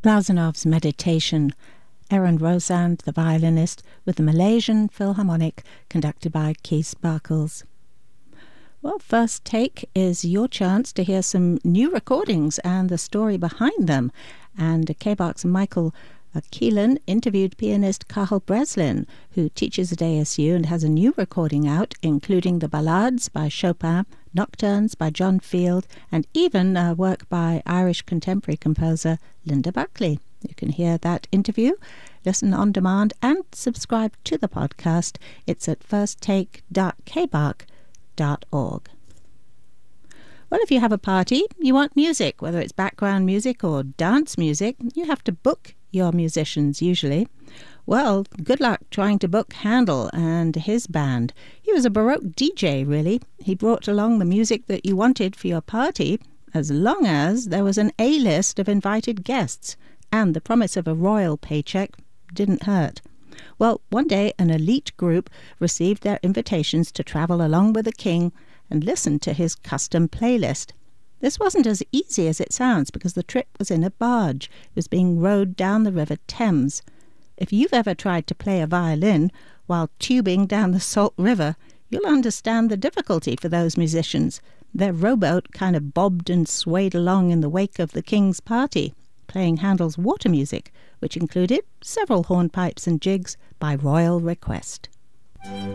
Glasenov's Meditation, Aaron Rosand, the violinist, with the Malaysian Philharmonic, conducted by Keith Sparkles. Well, First Take is your chance to hear some new recordings and the story behind them. And KBAR's Michael Keelan interviewed pianist Cathal Breslin, who teaches at ASU and has a new recording out, including the Ballades by Chopin, Nocturnes by John Field, and even work by Irish contemporary composer Linda Buckley. You can hear that interview, listen on demand, and subscribe to the podcast. It's at firsttake.kbark.org. Well, if you have a party, you want music, whether it's background music or dance music, you have to book your musicians usually. Well, good luck trying to book Handel and his band. He was a Baroque DJ, really. He brought along the music that you wanted for your party, as long as there was an A-list of invited guests, and the promise of a royal paycheck didn't hurt. Well, one day an elite group received their invitations to travel along with the king and listen to his custom playlist. This wasn't as easy as it sounds because the trip was in a barge. It was being rowed down the River Thames. If you've ever tried to play a violin while tubing down the Salt River, you'll understand the difficulty for those musicians. Their rowboat kind of bobbed and swayed along in the wake of the king's party, playing Handel's water music, which included several hornpipes and jigs by royal request.